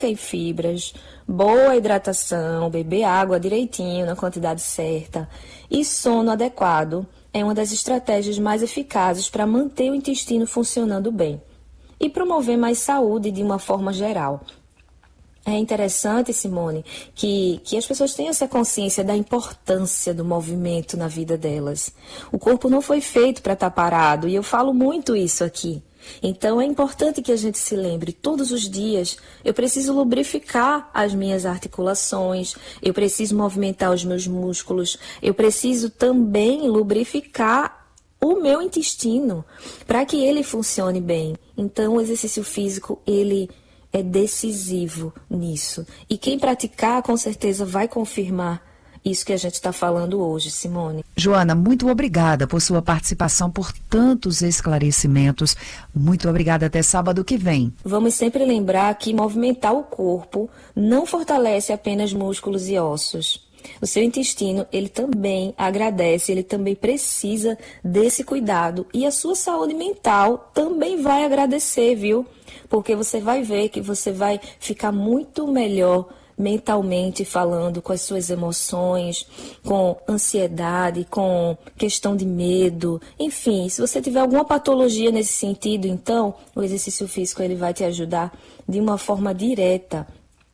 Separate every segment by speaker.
Speaker 1: em fibras, boa hidratação, beber água direitinho na quantidade certa e sono adequado é uma das estratégias mais eficazes para manter o intestino funcionando bem e promover mais saúde de uma forma geral. É interessante, Simone, que as pessoas tenham essa consciência da importância do movimento na vida delas. O corpo não foi feito para estar parado, e eu falo muito isso aqui. Então é importante que a gente se lembre, todos os dias eu preciso lubrificar as minhas articulações, eu preciso movimentar os meus músculos, eu preciso também lubrificar o meu intestino para que ele funcione bem. Então o exercício físico, ele é decisivo nisso. E quem praticar, com certeza, vai confirmar isso que a gente está falando hoje, Simone.
Speaker 2: Joana, muito obrigada por sua participação, por tantos esclarecimentos. Muito obrigada, até sábado que vem.
Speaker 1: Vamos sempre lembrar que movimentar o corpo não fortalece apenas músculos e ossos. O seu intestino, ele também agradece, ele também precisa desse cuidado. E a sua saúde mental também vai agradecer, viu? Porque você vai ver que você vai ficar muito melhor mentalmente falando, com as suas emoções, com ansiedade, com questão de medo. Enfim, se você tiver alguma patologia nesse sentido, então o exercício físico ele vai te ajudar de uma forma direta.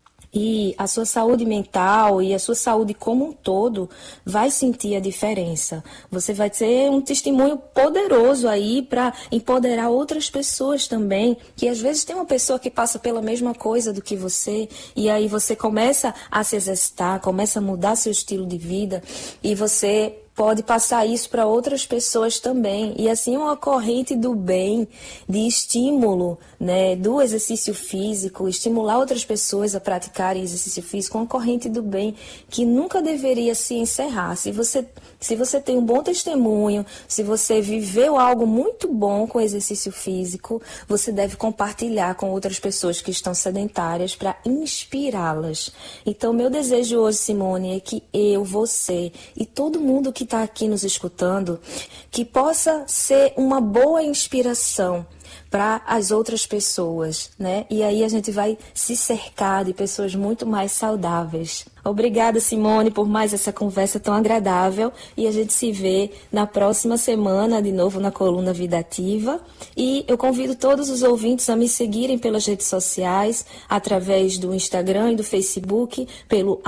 Speaker 1: E a sua saúde mental e a sua saúde como um todo vai sentir a diferença. Você vai ter um testemunho poderoso aí para empoderar outras pessoas também, que às vezes tem uma pessoa que passa pela mesma coisa do que você, e aí você começa a se exercitar, começa a mudar seu estilo de vida, e você pode passar isso para outras pessoas também. E assim uma corrente do bem, de estímulo, né, do exercício físico, estimular outras pessoas a praticarem exercício físico, uma corrente do bem que nunca deveria se encerrar. Se você tem um bom testemunho, se você viveu algo muito bom com o exercício físico, você deve compartilhar com outras pessoas que estão sedentárias para inspirá-las. Então, meu desejo hoje, Simone, é que eu, você e todo mundo que está aqui nos escutando, que possa ser uma boa inspiração para as outras pessoas, né? E aí a gente vai se cercar de pessoas muito mais saudáveis. Obrigada, Simone, por mais essa conversa tão agradável, e a gente se vê na próxima semana, de novo na coluna Vida Ativa, e eu convido todos os ouvintes a me seguirem pelas redes sociais, através do Instagram e do Facebook, pelo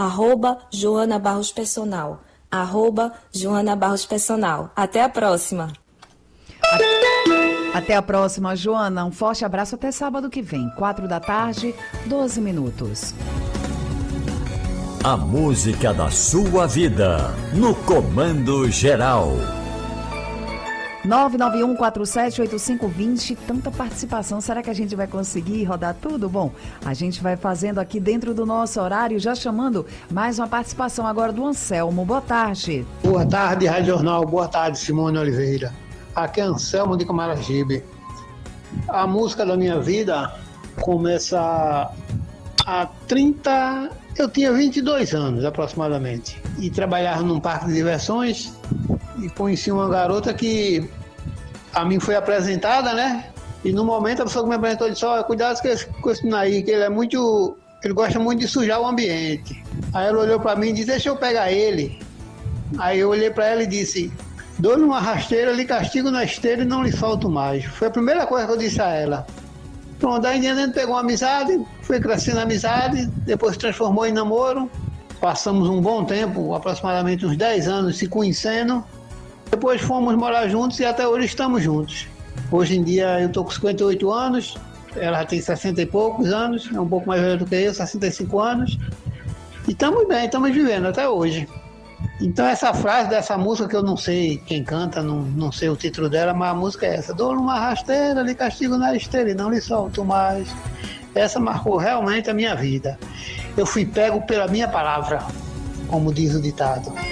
Speaker 1: @JoanaBarrosPersonal. @JoanaBarrosPersonal. Até a próxima.
Speaker 2: Até a próxima, Joana. Um forte abraço, até sábado que vem, 4h, 12 minutos.
Speaker 3: A música da sua vida, no Comando Geral.
Speaker 2: 991478520, tanta participação, será que a gente vai conseguir rodar tudo? Bom, a gente vai fazendo aqui dentro do nosso horário, já chamando mais uma participação agora do Anselmo. Boa tarde.
Speaker 4: Boa tarde, Rádio Jornal. Boa tarde, Simone Oliveira. Aqui é Anselmo de Camaragibe. A música da minha vida começa há 30... Eu tinha 22 anos aproximadamente e trabalhava num parque de diversões e conheci uma garota que a mim foi apresentada, né? E no momento a pessoa que me apresentou disse: "Olha, cuidado com esse Naí, que ele gosta muito de sujar o ambiente." Aí ela olhou pra mim e disse: "Deixa eu pegar ele." Aí eu olhei pra ela e disse: "Dou-lhe uma rasteira, lhe castigo na esteira e não lhe solto mais." Foi a primeira coisa que eu disse a ela. Pronto, daí a gente pegou uma amizade, foi crescendo a amizade, depois se transformou em namoro. Passamos um bom tempo, aproximadamente uns 10 anos, se conhecendo. Depois fomos morar juntos e até hoje estamos juntos. Hoje em dia eu estou com 58 anos, ela já tem 60 e poucos anos, é um pouco mais velha do que eu, 65 anos. E estamos bem, estamos vivendo até hoje. Então essa frase dessa música, que eu não sei quem canta, não sei o título dela, mas a música é essa: "Dou-lhe uma rasteira, lhe castigo na esteira e não lhe solto mais." Essa marcou realmente a minha vida. Eu fui pego pela minha palavra, como diz o ditado.